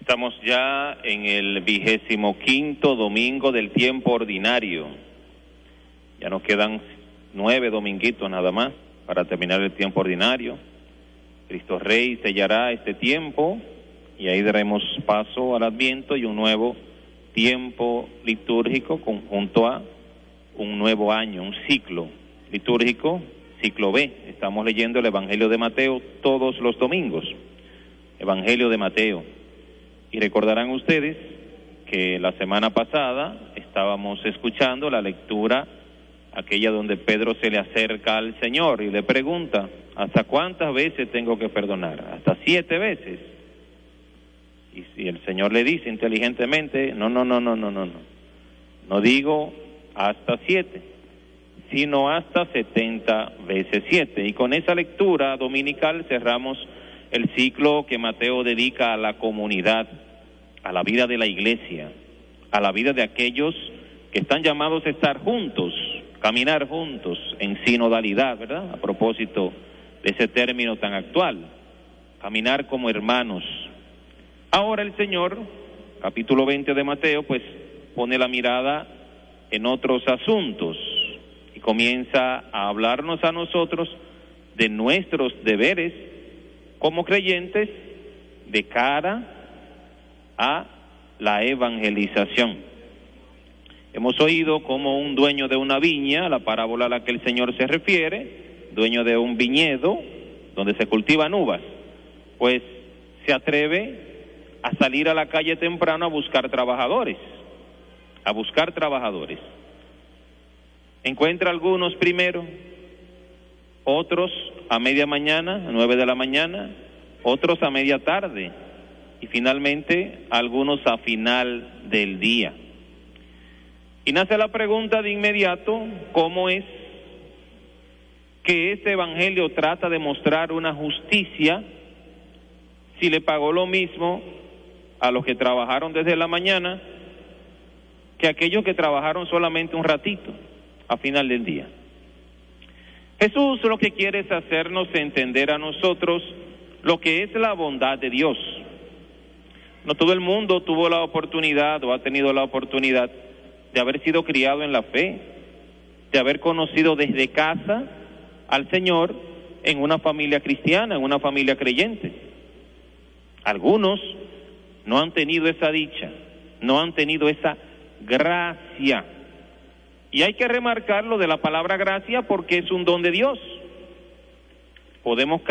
Estamos ya en el 25º domingo del tiempo ordinario. Ya nos quedan 9 dominguitos nada más para terminar el tiempo ordinario. Cristo Rey sellará este tiempo y ahí daremos paso al Adviento y un nuevo tiempo litúrgico junto a un nuevo año, un ciclo litúrgico, ciclo B. Estamos leyendo el Evangelio de Mateo todos los domingos. Evangelio de Mateo. Y recordarán ustedes que la semana pasada estábamos escuchando la lectura, aquella donde Pedro se le acerca al Señor y le pregunta, ¿hasta cuántas veces tengo que perdonar? ¿Hasta 7 veces? Y el Señor le dice inteligentemente, no digo hasta 7, sino hasta 70 veces 7. Y con esa lectura dominical cerramos el ciclo que Mateo dedica a la comunidad, a la vida de la iglesia, a la vida de aquellos que están llamados a estar juntos, caminar juntos en sinodalidad, ¿verdad? A propósito de ese término tan actual, caminar como hermanos. Ahora el Señor, capítulo 20 de Mateo, pues pone la mirada en otros asuntos y comienza a hablarnos a nosotros de nuestros deberes como creyentes de cara a la evangelización. Hemos oído como un dueño de una viña, la parábola a la que el Señor se refiere, dueño de un viñedo donde se cultivan uvas, pues se atreve a salir a la calle temprano a buscar trabajadores. Encuentra algunos primero, otros a media mañana, a 9 de la mañana, otros a media tarde y finalmente algunos a final del día. Y nace la pregunta de inmediato, ¿cómo es que este evangelio trata de mostrar una justicia si le pagó lo mismo a los que trabajaron desde la mañana que a aquellos que trabajaron solamente un ratito a final del día? Jesús lo que quiere es hacernos entender a nosotros lo que es la bondad de Dios. No todo el mundo tuvo la oportunidad o ha tenido la oportunidad de haber sido criado en la fe, de haber conocido desde casa al Señor en una familia cristiana, en una familia creyente. Algunos no han tenido esa dicha, no han tenido esa gracia. Y hay que remarcar lo de la palabra gracia porque es un don de Dios. Podemos